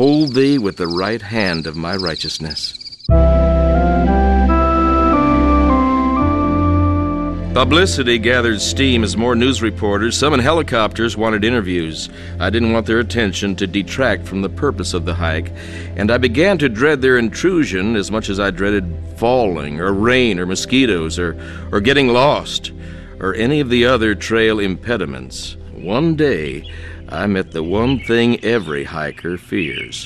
hold thee with the right hand of my righteousness. Publicity gathered steam as more news reporters, some in helicopters, wanted interviews. I didn't want their attention to detract from the purpose of the hike, and I began to dread their intrusion as much as I dreaded falling, or rain, or mosquitoes, or getting lost, or any of the other trail impediments. One day, I met the one thing every hiker fears.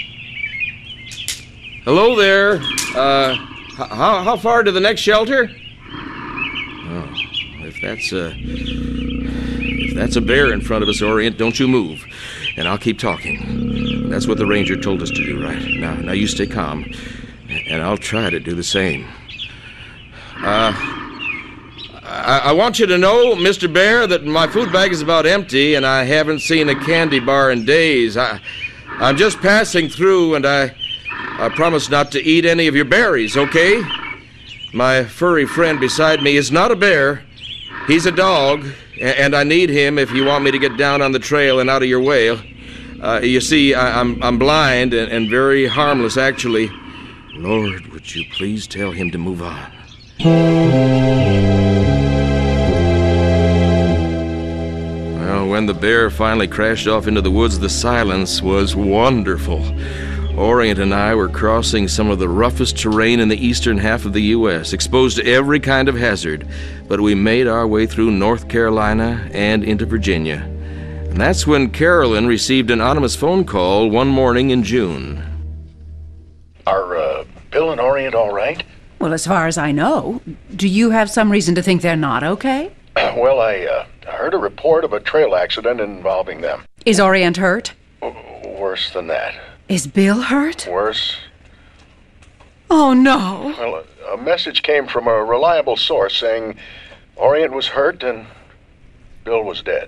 Hello there. How far to the next shelter? Oh, if that's a bear in front of us, Orient, don't you move, and I'll keep talking. That's what the ranger told us to do, right? Now you stay calm, and I'll try to do the same. I want you to know, Mr. Bear, that my food bag is about empty, and I haven't seen a candy bar in days. I'm just passing through, and I promise not to eat any of your berries, okay? My furry friend beside me is not a bear. He's a dog, and I need him if you want me to get down on the trail and out of your way. You see, I'm blind and very harmless, actually. Lord, would you please tell him to move on? Well, when the bear finally crashed off into the woods, the silence was wonderful. Orient and I were crossing some of the roughest terrain in the eastern half of the U.S., exposed to every kind of hazard, but we made our way through North Carolina and into Virginia. And that's when Carolyn received an anonymous phone call one morning in June. Are Bill and Orient all right? Well, as far as I know. Do you have some reason to think they're not okay? Well, I heard a report of a trail accident involving them. Is Orient hurt? Worse than that. Is Bill hurt? Worse. Oh, no. Well, a message came from a reliable source saying Orient was hurt and Bill was dead.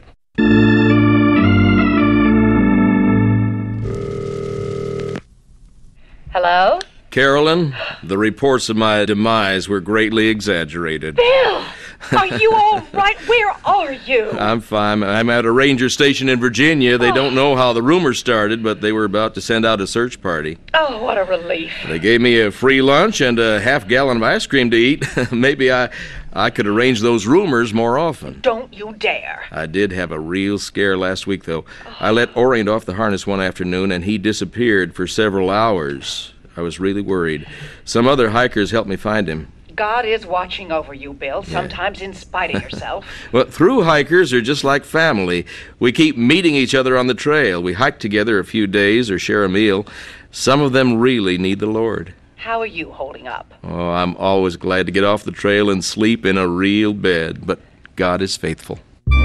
Hello? Carolyn, the reports of my demise were greatly exaggerated. Bill! Are you all right? Where are you? I'm fine. I'm at a ranger station in Virginia. They don't know how the rumors started, but they were about to send out a search party. Oh, what a relief. They gave me a free lunch and a half-gallon of ice cream to eat. Maybe I could arrange those rumors more often. Don't you dare. I did have a real scare last week, though. I let Orient off the harness one afternoon, and he disappeared for several hours. I was really worried. Some other hikers helped me find him. God is watching over you, Bill, sometimes in spite of yourself. Well, through hikers are just like family. We keep meeting each other on the trail. We hike together a few days or share a meal. Some of them really need the Lord. How are you holding up? Oh, I'm always glad to get off the trail and sleep in a real bed, but God is faithful.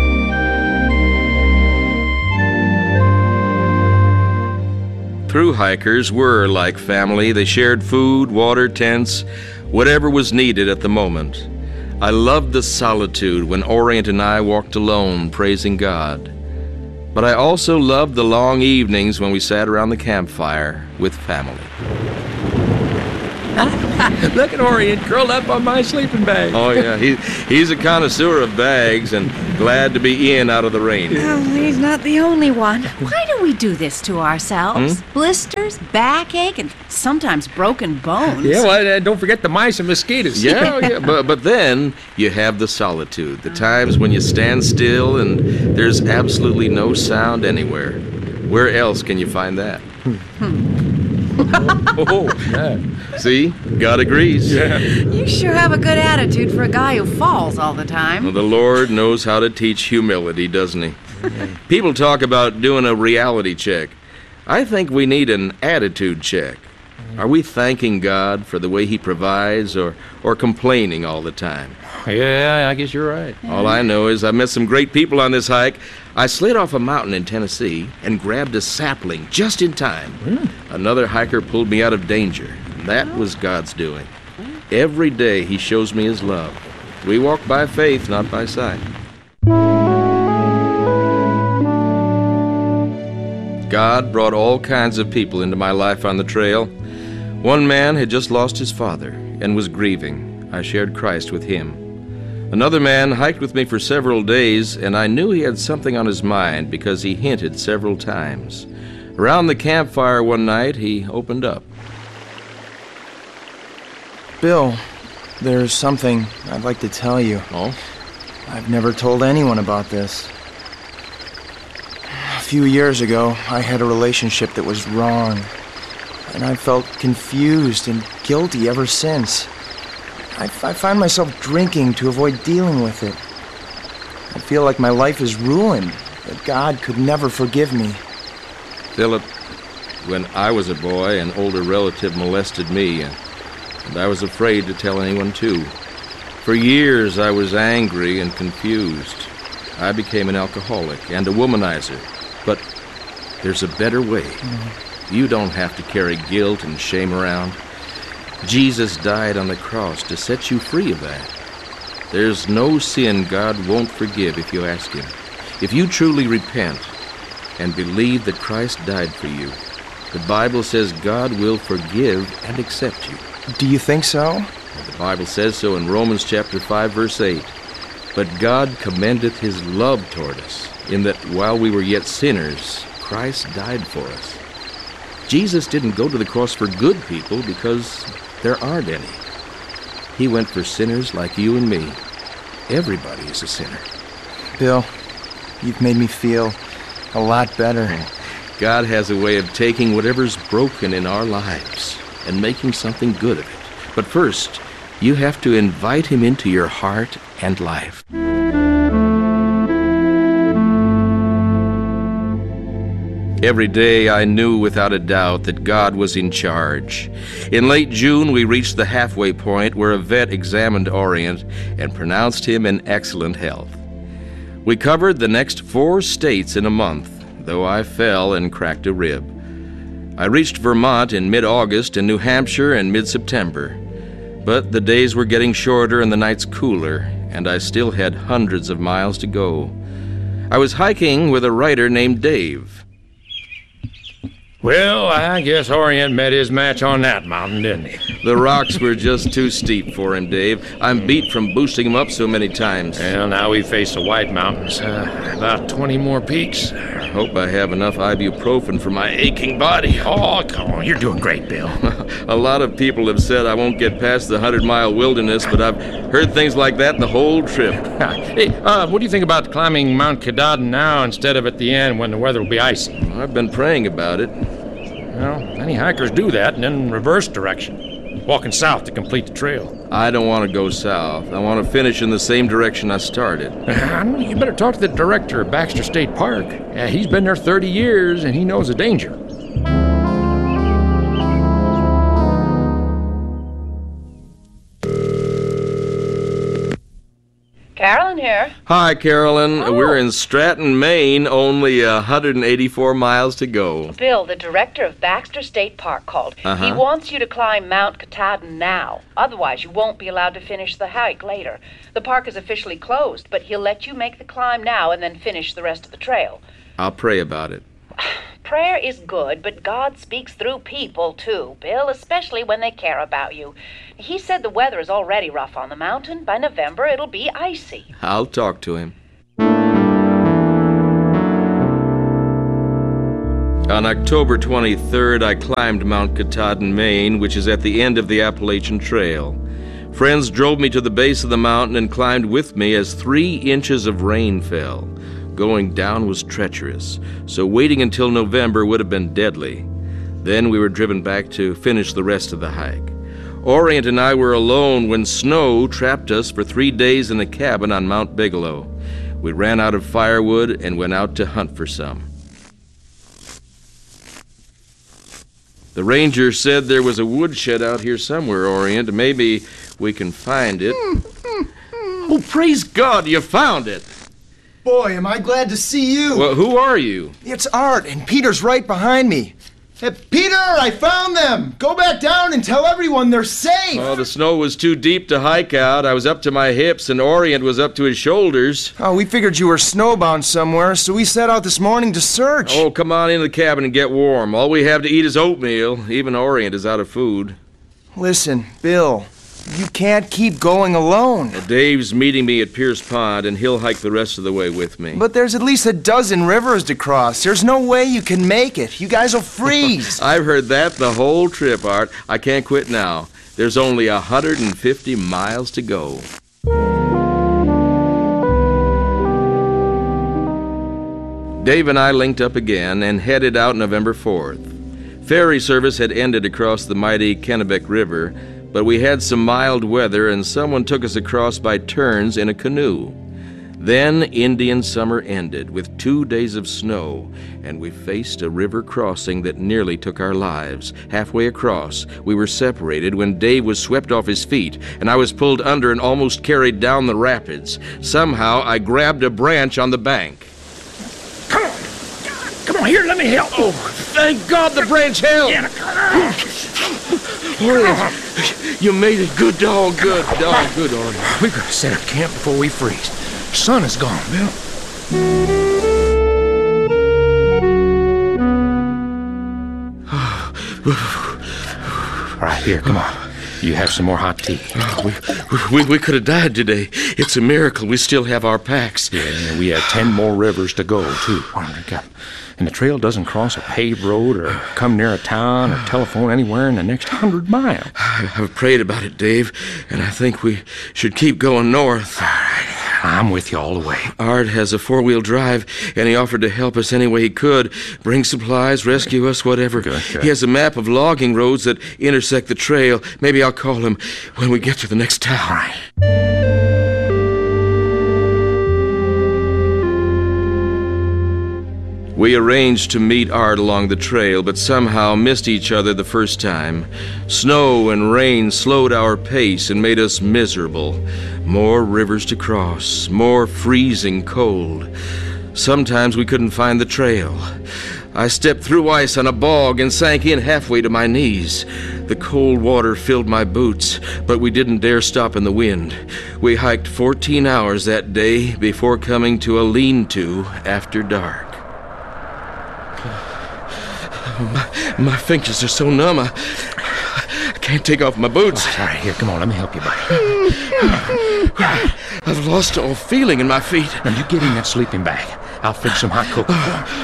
Through hikers were like family. They shared food, water, tents, whatever was needed at the moment. I loved the solitude when Orient and I walked alone, praising God. But I also loved the long evenings when we sat around the campfire with family. Look at Orient curled up on my sleeping bag. Oh, yeah. He's a connoisseur of bags and glad to be in out of the rain. Oh, he's not the only one. Why do we do this to ourselves? Blisters, backache, and sometimes broken bones. Yeah, well, don't forget the mice and mosquitoes. Yeah. But then you have the solitude, the times when you stand still and there's absolutely no sound anywhere. Where else can you find that? Oh, yeah. See? God agrees. Yeah. You sure have a good attitude for a guy who falls all the time. Well, the Lord knows how to teach humility, doesn't he? People talk about doing a reality check. I think we need an attitude check. Are we thanking God for the way he provides or complaining all the time? Yeah, I guess you're right. All I know is I met some great people on this hike. I slid off a mountain in Tennessee and grabbed a sapling just in time. Another hiker pulled me out of danger. That was God's doing. Every day he shows me his love. We walk by faith, not by sight. God brought all kinds of people into my life on the trail. One man had just lost his father and was grieving. I shared Christ with him. Another man hiked with me for several days, and I knew he had something on his mind because he hinted several times. Around the campfire one night, he opened up. Bill, there's something I'd like to tell you. Oh? I've never told anyone about this. A few years ago, I had a relationship that was wrong, and I felt confused and guilty ever since. I find myself drinking to avoid dealing with it. I feel like my life is ruined, that God could never forgive me. Philip, when I was a boy, an older relative molested me, and I was afraid to tell anyone too. For years, I was angry and confused. I became an alcoholic and a womanizer. But there's a better way. You don't have to carry guilt and shame around. Jesus died on the cross to set you free of that. There's no sin God won't forgive if you ask Him. If you truly repent and believe that Christ died for you, the Bible says God will forgive and accept you. Do you think so? The Bible says so in Romans chapter 5, verse 8. But God commendeth His love toward us, in that while we were yet sinners, Christ died for us. Jesus didn't go to the cross for good people because there aren't any. He went for sinners like you and me. Everybody is a sinner. Bill, you've made me feel a lot better. God has a way of taking whatever's broken in our lives and making something good of it. But first, you have to invite Him into your heart and life. Every day I knew without a doubt that God was in charge. In late June, we reached the halfway point where a vet examined Orient and pronounced him in excellent health. We covered the next 4 states in a month, though I fell and cracked a rib. I reached Vermont in mid-August and New Hampshire in mid-September. But the days were getting shorter and the nights cooler, and I still had hundreds of miles to go. I was hiking with a writer named Dave. Well, I guess Orient met his match on that mountain, didn't he? The rocks were just too steep for him, Dave. I'm beat from boosting him up so many times. Well, now we face the White Mountains. About 20 more peaks. I hope I have enough ibuprofen for my aching body. Oh, come on. You're doing great, Bill. A lot of people have said I won't get past the 100-mile wilderness, but I've heard things like that the whole trip. Hey, what do you think about climbing Mount Katahdin now instead of at the end when the weather will be icy? I've been praying about it. Well, many hikers do that and then reverse direction, walking south to complete the trail. I don't want to go south. I want to finish in the same direction I started. You better talk to the director of Baxter State Park. He's been there 30 years and he knows the danger. Carolyn here. Hi, Carolyn. Oh. We're in Stratton, Maine, only 184 miles to go. Bill, the director of Baxter State Park, called. Uh-huh. He wants you to climb Mount Katahdin now. Otherwise, you won't be allowed to finish the hike later. The park is officially closed, but he'll let you make the climb now and then finish the rest of the trail. I'll pray about it. Prayer is good, but God speaks through people, too, Bill, especially when they care about you. He said the weather is already rough on the mountain. By November, it'll be icy. I'll talk to him. On October 23rd, I climbed Mount Katahdin, Maine, which is at the end of the Appalachian Trail. Friends drove me to the base of the mountain and climbed with me as 3 inches of rain fell. Going down was treacherous, so waiting until November would have been deadly. Then we were driven back to finish the rest of the hike. Orient and I were alone when snow trapped us for 3 days in a cabin on Mount Bigelow. We ran out of firewood and went out to hunt for some. The ranger said there was a woodshed out here somewhere, Orient. Maybe we can find it. Oh, praise God, you found it! Boy, am I glad to see you. Well, who are you? It's Art, and Peter's right behind me. Hey, Peter, I found them! Go back down and tell everyone they're safe! Oh, the snow was too deep to hike out. I was up to my hips, and Orient was up to his shoulders. Oh, we figured you were snowbound somewhere, so we set out this morning to search. Oh, come on into the cabin and get warm. All we have to eat is oatmeal. Even Orient is out of food. Listen, Bill, You can't keep going alone. Dave's meeting me at Pierce Pond, and he'll hike the rest of the way with me. But there's at least a dozen rivers to cross. There's no way you can make it. You guys will freeze. I've heard that the whole trip, Art. I can't quit now. There's only 150 miles to go. Dave and I linked up again and headed out November 4th. Ferry service had ended across the mighty Kennebec River, but we had some mild weather and someone took us across by turns in a canoe. Then Indian summer ended with 2 days of snow, and we faced a river crossing that nearly took our lives. Halfway across, we were separated when Dave was swept off his feet, and I was pulled under and almost carried down the rapids. Somehow, I grabbed a branch on the bank. Come on, here, let me help. Oh, thank God the branch held! Orient, you made it. Good dog, Orient. We've got to set up camp before we freeze. The sun is gone, Bill. All right, here, come on. You have some more hot tea. We could have died today. It's a miracle we still have our packs. Yeah, and we have 10 more rivers to go, too. And the trail doesn't cross a paved road or come near a town or telephone anywhere in the next 100 miles. I've prayed about it, Dave, and I think we should keep going north. All right, I'm with you all the way. Art has a 4-wheel drive, and he offered to help us any way he could. Bring supplies, rescue us, whatever. Good. He has a map of logging roads that intersect the trail. Maybe I'll call him when we get to the next town. All right. We arranged to meet Art along the trail, but somehow missed each other the first time. Snow and rain slowed our pace and made us miserable. More rivers to cross, more freezing cold. Sometimes we couldn't find the trail. I stepped through ice on a bog and sank in halfway to my knees. The cold water filled my boots, but we didn't dare stop in the wind. We hiked 14 hours that day before coming to a lean-to after dark. My fingers are so numb, I can't take off my boots. All right, here, come on, let me help you, buddy. I've lost all feeling in my feet. Now, you get in that sleeping bag. I'll fix some hot cocoa.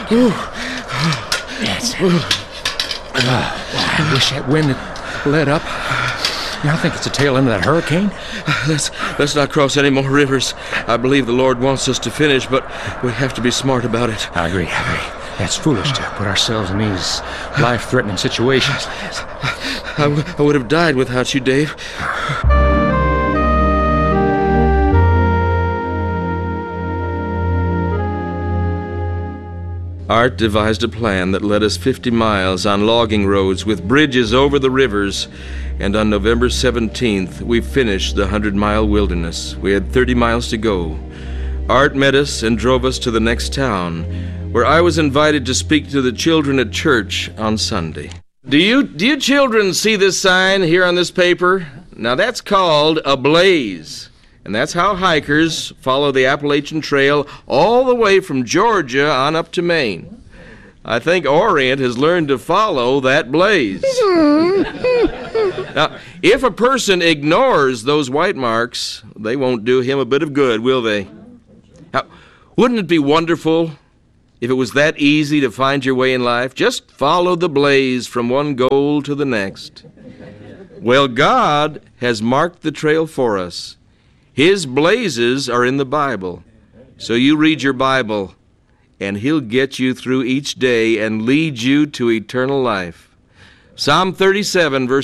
Yes. I wish that wind had let up. I think it's the tail end of that hurricane. Let's not cross any more rivers. I believe the Lord wants us to finish, but we have to be smart about it. I agree. That's foolish to put ourselves in these life-threatening situations. I would have died without you, Dave. Art devised a plan that led us 50 miles on logging roads with bridges over the rivers, and on November 17th, we finished the 100-mile wilderness. We had 30 miles to go. Art met us and drove us to the next town, where I was invited to speak to the children at church on Sunday. Do you children see this sign here on this paper? Now that's called a blaze, and that's how hikers follow the Appalachian Trail all the way from Georgia on up to Maine. I think Orient has learned to follow that blaze. Now, if a person ignores those white marks, they won't do him a bit of good, will they? Now, wouldn't it be wonderful if it was that easy to find your way in life? Just follow the blaze from one goal to the next. Well, God has marked the trail for us. His blazes are in the Bible. So you read your Bible, and He'll get you through each day and lead you to eternal life. Psalm 37, verse